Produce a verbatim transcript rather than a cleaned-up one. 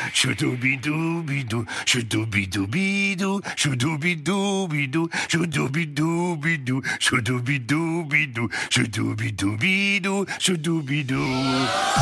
Schudubidubidu, schudubidubidu, schudubidubidu, schudubidubidu, schudubidubidu, schudubidubidu, schudubidu.